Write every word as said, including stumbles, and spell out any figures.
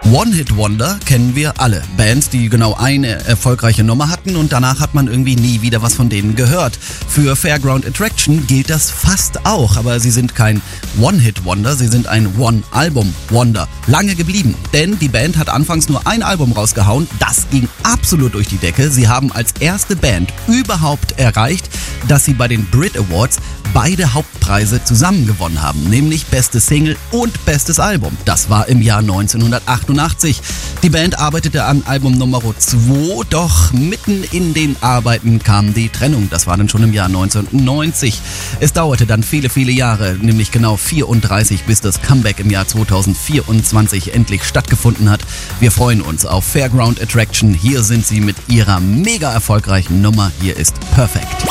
One-Hit-Wonder kennen wir alle. Bands, die genau eine erfolgreiche Nummer hatten und danach hat man irgendwie nie wieder was von denen gehört. Für Fairground Attraction gilt das fast auch, aber sie sind kein One-Hit-Wonder, sie sind ein One-Album-Wonder. Lange geblieben, denn die Band hat anfangs nur ein Album rausgehauen, das ging absolut durch die Decke. Sie haben als erste Band überhaupt erreicht, dass sie bei den Brit Awards beide Hauptpreise zusammen gewonnen haben, nämlich beste Single und bestes Album. Das war im Jahr neunzehnhundertachtundachtzig. Die Band arbeitete an Album Nummer zwei, doch mitten in den Arbeiten kam die Trennung. Das war dann schon im Jahr neunzehnhundertneunzig. Es dauerte dann viele, viele Jahre, nämlich genau vierunddreißig, bis das Comeback im Jahr zweitausendvierundzwanzig endlich stattgefunden hat. Wir freuen uns auf Fairground Attraction. Hier sind sie mit ihrer mega erfolgreichen Nummer. Hier ist Perfect.